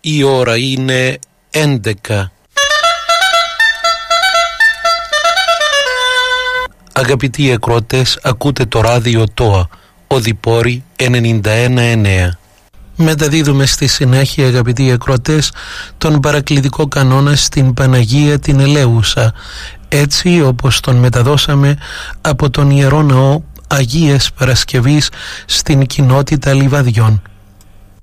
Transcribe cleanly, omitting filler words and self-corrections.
Η ώρα είναι 11. Αγαπητοί ακροατές, ακούτε το ράδιο ΤΟΑ, Οδυπόρη 91,9. Μεταδίδουμε στη συνέχεια, αγαπητοί ακροατές, τον παρακλητικό κανόνα στην Παναγία την Ελέουσα, έτσι όπως τον μεταδώσαμε από τον Ιερό Ναό Αγίας Παρασκευής στην κοινότητα Λιβαδιών.